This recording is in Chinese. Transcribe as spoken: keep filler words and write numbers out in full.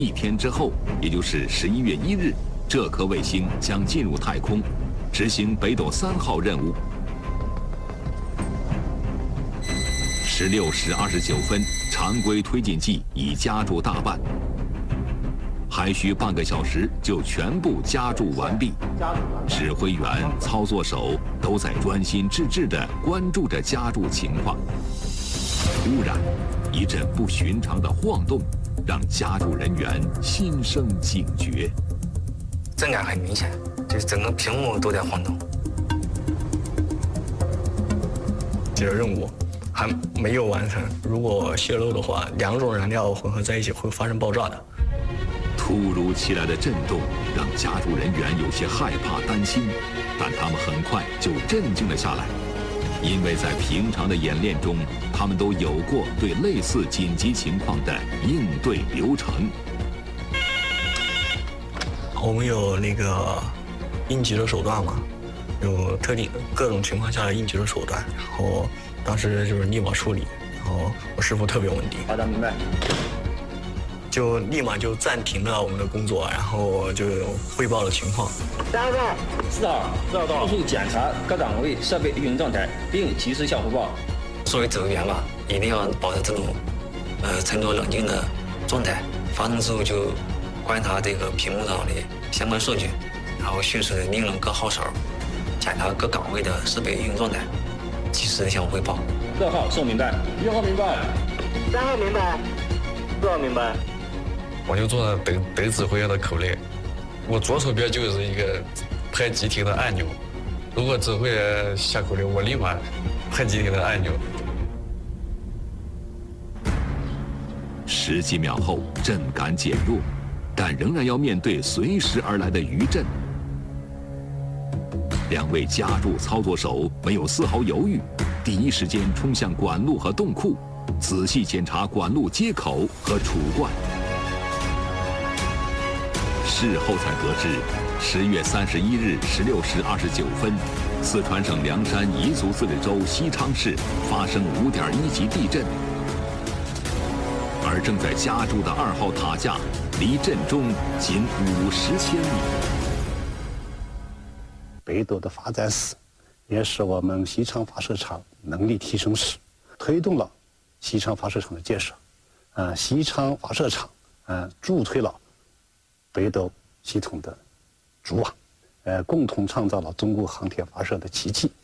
一天之后，也就是十一月一日，这颗卫星将进入太空，执行北斗三号任务。十六时二十九分，常规推进剂已加注大半，还需半个小时就全部加注完毕。指挥员、操作手都在专心致志地关注着加注情况。突然，一阵不寻常的晃动，让加注人员心生警觉。 震感很明显，就是整个屏幕都在晃动。这个任务还没有完成，如果泄漏的话，两种燃料混合在一起会发生爆炸的。 突如其来的震动让加注人员有些害怕担心，但他们很快就镇静了下来，因为在平常的演练中，他们都有过对类似紧急情况的应对流程。 我们有那个应急的手段嘛，有特定各种情况下的应急的手段，然后当时就是立马处理，然后我师傅特别稳定。 好的，明白。 就立马就暂停了我们的工作，然后就汇报了情况。 三号到，四号绕道，迅速检查各岗位设备运营状态，并及时向汇报。 作为指挥员吧，一定要保持这种呃沉着冷静的状态。发生之后就观察这个屏幕上的相关数据，然后迅速的命令各号手检查各岗位的设备运营状态，及时的向我汇报。 六号宋明白，一号明白， 三号明白，四号明白。 我就做了北北指挥员的口令，我左手边就是一个拍急停的按钮，如果指挥员下口令，我立马拍急停的按钮。 十几秒后，震感减弱，但仍然要面对随时而来的余震。两位加注操作手没有丝毫犹豫，第一时间冲向管路和洞库，仔细检查管路接口和储罐。事后才得知，十月三十一日十六时二十九分，四川省凉山彝族自治州西昌市发生五点一级地震，而正在加注的二号塔架离震中仅五十千米。 北斗的发展史，也是我们西昌发射场能力提升史，推动了西昌发射场的建设，呃，西昌发射场，呃，助推了北斗系统的筑网，呃，共同创造了中国航天发射的奇迹。